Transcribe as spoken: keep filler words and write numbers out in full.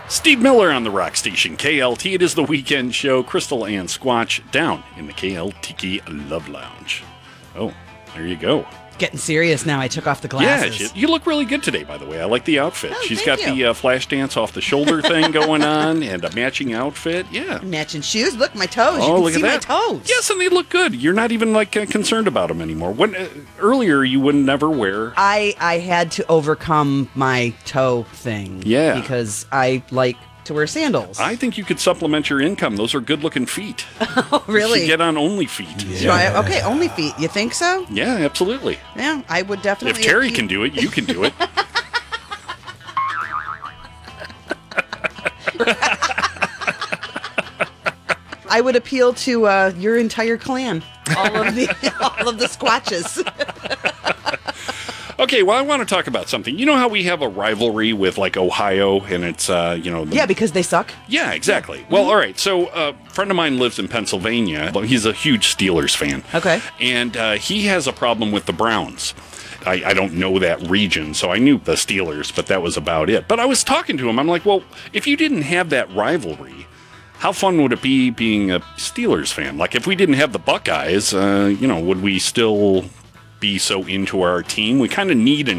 Steve Miller on the Rock Station, K L T. It is the weekend show. Crystal and Squatch down in the K L Tiki Love Lounge. Oh, there you go. Getting serious now. I took off the glasses. Yeah, she, you look really good today, by the way. I like the outfit. Oh, She's thank got you. the uh, flash dance off the shoulder thing going on and a matching outfit. Yeah. Matching shoes. Look, my toes. Oh, you can look see at that. my toes. Yes, and they look good. You're not even like uh, concerned about them anymore. When uh, earlier you would never wear. I, I had to overcome my toe thing. Yeah. Because I like to wear sandals. I think you could supplement your income. Those are good-looking feet. oh, really? You should get on Only Feet. So I- okay, only feet. You think so? Yeah, absolutely. Yeah, I would definitely. If Terry appeal- can do it, you can do it. I would appeal to uh, your entire clan. All of the all of the Squatches. Okay, well, I want to talk about something. You know how we have a rivalry with, like, Ohio, and it's, uh, you know... The, Yeah, because they suck. Yeah, exactly. Well, all right, so uh, a friend of mine lives in Pennsylvania. Well, he's a huge Steelers fan. Okay. And uh, he has a problem with the Browns. I, I don't know that region, so I knew the Steelers, but that was about it. But I was talking to him. I'm like, well, if you didn't have that rivalry, how fun would it be being a Steelers fan? Like, if we didn't have the Buckeyes, uh, you know, would we still be so into our team? We kind of need an